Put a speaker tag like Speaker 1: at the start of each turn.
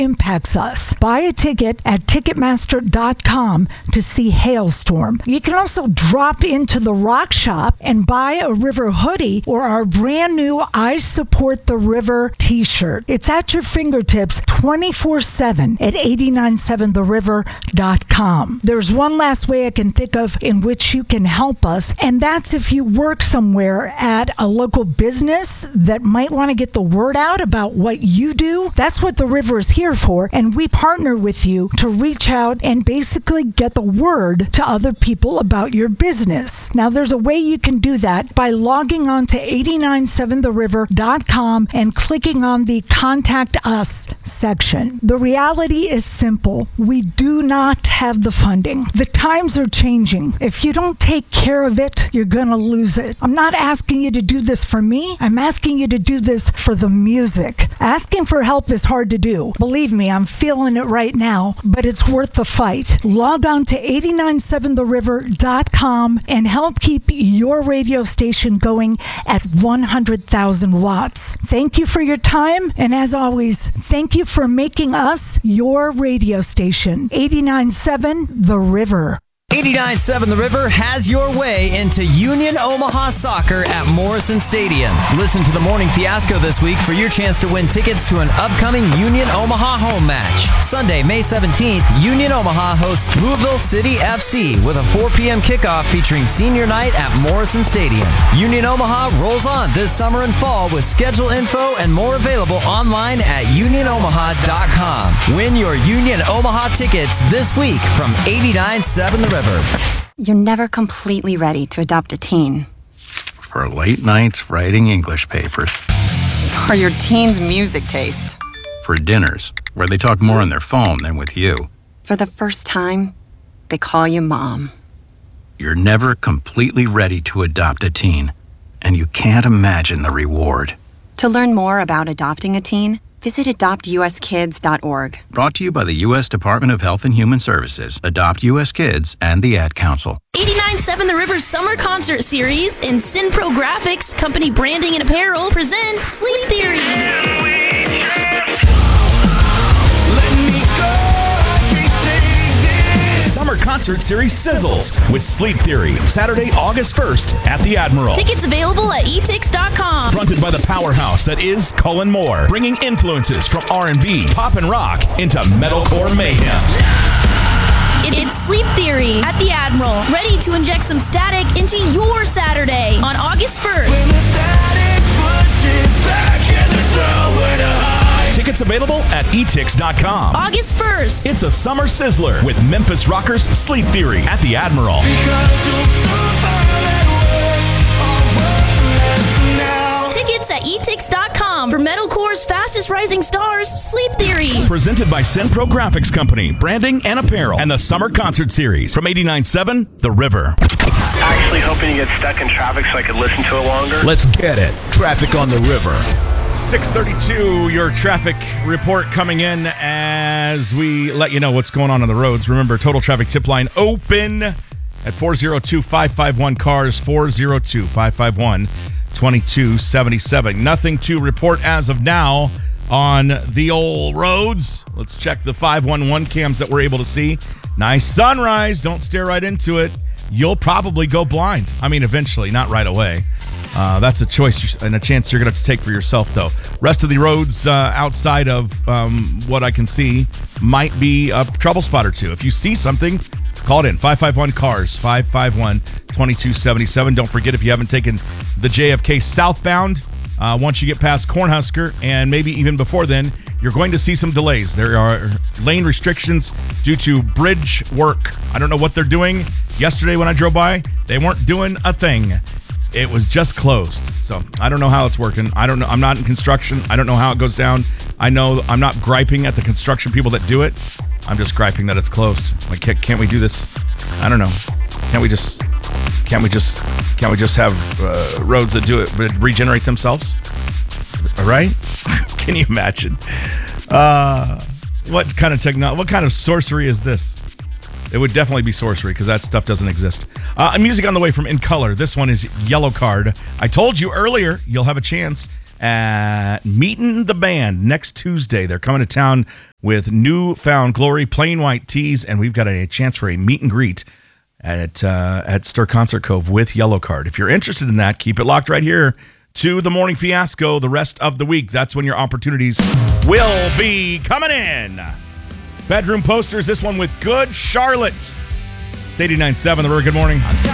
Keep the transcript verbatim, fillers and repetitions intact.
Speaker 1: impacts us. Buy a ticket at Ticketmaster dot com to see Hailstorm. You can also drop into the Rock Shop and buy a River hoodie or our brand new I Support the River t-shirt. It's at your fingertips twenty-four seven at eight nine seven the river dot com. There's one last way I can think of in which you can help us, and that's if you work somewhere at a local business that might want to get the word out about what you do. That's what the River is here for, and we partner with you to reach out and basically get the word to other people about your business. Now, there's a way you can do that by logging on to eight nine seven the river dot com and clicking on the Contact Us section. The reality is simple. We do not have the funding. The times are changing. If you don't take care of it, you're going to lose it. I'm not asking you to do this for me. I'm asking you to do this for the music. Asking for help is hard to do. Believe me, I'm feeling it right now, but it's worth the fight. Log on to eight nine seven the river dot com and help keep your radio station going at one hundred thousand watts. Thank you for your time, and as always, thank you for making us your radio station. eight nine seven The River.
Speaker 2: eighty-nine point seven The River has your way into Union Omaha Soccer at Morrison Stadium. Listen to the Morning Fiasco this week for your chance to win tickets to an upcoming Union Omaha home match. Sunday, May seventeenth, Union Omaha hosts Louisville City F C with a four p.m. kickoff featuring senior night at Morrison Stadium. Union Omaha rolls on this summer and fall with schedule info and more available online at union omaha dot com. Win your Union Omaha tickets this week from eighty-nine point seven The River.
Speaker 3: You're never completely ready to adopt a teen.
Speaker 4: For late nights writing English papers.
Speaker 3: For your teen's music taste.
Speaker 4: For dinners, where they talk more on their phone than with you.
Speaker 3: For the first time, they call you mom.
Speaker 4: You're never completely ready to adopt a teen, and you can't imagine the reward.
Speaker 3: To learn more about adopting a teen, visit adopt u s kids dot org.
Speaker 4: Brought to you by the U S Department of Health and Human Services, Adopt U S Kids, and the Ad Council.
Speaker 5: eighty-nine point seven The River Summer Concert Series and Synpro Graphics, company branding and apparel, present Sleep Theory.
Speaker 6: Summer Concert Series sizzles with Sleep Theory, Saturday, August first at the Admiral.
Speaker 5: Tickets available at e tix dot com.
Speaker 6: Fronted by the powerhouse that is Cullen Moore, bringing influences from R and B, pop and rock into metalcore mayhem.
Speaker 5: It's Sleep Theory at the Admiral, ready to inject some static into your Saturday on August first.
Speaker 7: When the static pushes back and there's nowhere to hide.
Speaker 6: Tickets available at e tix dot com.
Speaker 5: August first.
Speaker 6: It's a summer sizzler with Memphis Rockers Sleep Theory at the Admiral.
Speaker 7: Because you'll soon find that words are worthless now.
Speaker 5: Tickets at e tix dot com for metalcore's fastest rising stars, Sleep Theory.
Speaker 6: Presented by Synpro Graphics Company, branding and apparel, and the Summer Concert Series from eighty-nine point seven The River.
Speaker 8: Actually hoping to get stuck in traffic so I could listen to it longer.
Speaker 6: Let's get it. Traffic on the river. six thirty-two, your traffic report coming in as we let you know what's going on on the roads. Remember, Total Traffic Tip Line open at four oh two, five five one, C A R S, four oh two, five five one, two two seven seven. Nothing to report as of now on the old roads. Let's check the five one one cams that we're able to see. Nice sunrise. Don't stare right into it. You'll probably go blind. I mean, eventually, not right away. Uh, that's a choice and a chance you're going to have to take for yourself, though. Rest of the roads uh, outside of um, what I can see might be a trouble spot or two. If you see something, call it in. five five one C A R S, five five one, two two seven seven. Don't forget, if you haven't taken the J F K southbound, uh, once you get past Cornhusker, and maybe even before then, you're going to see some delays. There are lane restrictions due to bridge work. I don't know what they're doing. Yesterday when I drove by, they weren't doing a thing. It was just closed. So I don't know how it's working. I don't know. I'm not in construction. I don't know how it goes down. I know I'm not griping at the construction people that do it. I'm just griping that it's closed. Like, can't, can't we do this? I don't know. Can't we just, can't we just, can't we just have uh, roads that do it, but regenerate themselves? All right? Can you imagine? Uh, what kind of technology, what kind of sorcery is this? It would definitely be sorcery because that stuff doesn't exist. Uh, music on the way from In Color. This one is Yellow Card. I told you earlier you'll have a chance at Meetin' the Band next Tuesday. They're coming to town with Newfound Glory, plain white tees, and we've got a chance for a meet and greet at uh, at Stir Concert Cove with Yellow Card. If you're interested in that, keep it locked right here to the Morning Fiasco the rest of the week. That's when your opportunities will be coming in. Bedroom posters, this one with Good Charlotte. It's eighty-nine point seven The River. Good morning.